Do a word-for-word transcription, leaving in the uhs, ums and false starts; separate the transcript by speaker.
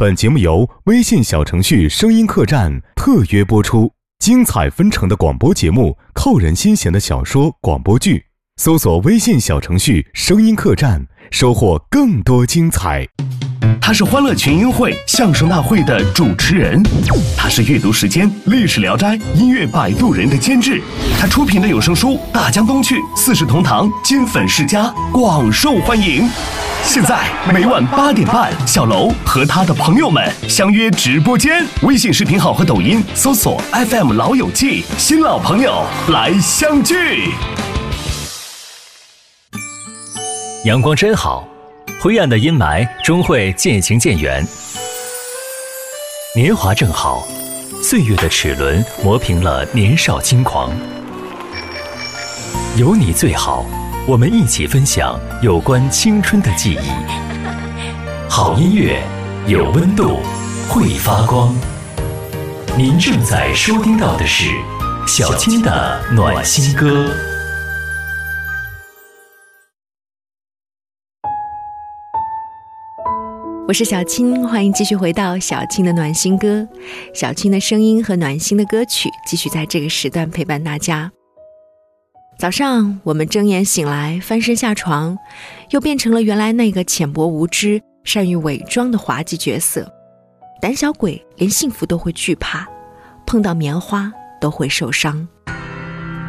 Speaker 1: 本节目由微信小程序声音客栈特约播出，精彩纷呈的广播节目，扣人心弦的小说广播剧，搜索微信小程序声音客栈，收获更多精彩。
Speaker 2: 他是欢乐群英会相声大会的主持人，他是阅读时间历史聊斋音乐摆渡人的监制，他出品的有声书《大江东去》四世同堂金粉世家广受欢迎。现在每晚八点半，小楼和他的朋友们相约直播间，微信视频号和抖音搜索 F M 老友记，新老朋友来相聚。
Speaker 3: 阳光真好，灰暗的阴霾终会渐行渐远。年华正好，岁月的齿轮磨平了年少轻狂。有你最好，我们一起分享有关青春的记忆。好音乐，有温度，会发光。您正在收听到的是小青的暖心歌。
Speaker 4: 我是小青，欢迎继续回到小青的暖心歌。小青的声音和暖心的歌曲继续在这个时段陪伴大家。早上我们睁眼醒来，翻身下床，又变成了原来那个浅薄无知、善于伪装的滑稽角色。胆小鬼连幸福都会惧怕，碰到棉花都会受伤。